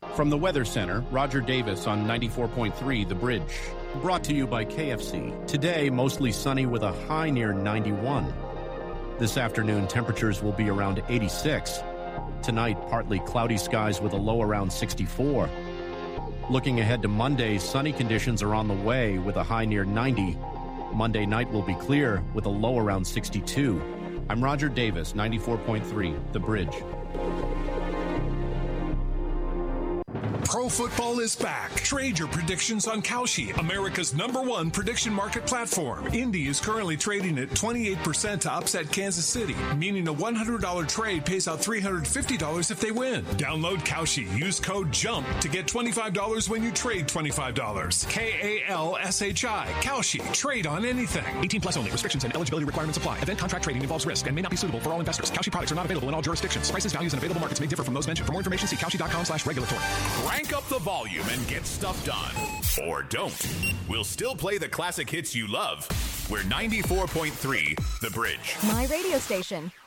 From the Weather Center, Roger Davis on 94.3 The Bridge. Brought to you by KFC. Today, mostly sunny with a high near 91. This afternoon, temperatures will be around 86. Tonight, partly cloudy skies with a low around 64. Looking ahead to Monday, sunny conditions are on the way with a high near 90. Monday night will be clear with a low around 62. I'm Roger Davis, 94.3 The Bridge. Pro football is back. Trade your predictions on Kalshi, America's #1 prediction market platform. Indy is currently trading at 28% to upset Kansas City, meaning a $100 trade pays out $350 if they win. Download Kalshi. Use code JUMP to get $25 when you trade $25. KALSHI. Kalshi. Trade on anything. 18 plus only. Restrictions and eligibility requirements apply. Event contract trading involves risk and may not be suitable for all investors. Kalshi products are not available in all jurisdictions. Prices, values, and available markets may differ from those mentioned. For more information, see kalshi.com/regulatory. Crank up the volume and get stuff done. Or don't. We'll still play the classic hits you love. We're 94.3 The Bridge. My radio station.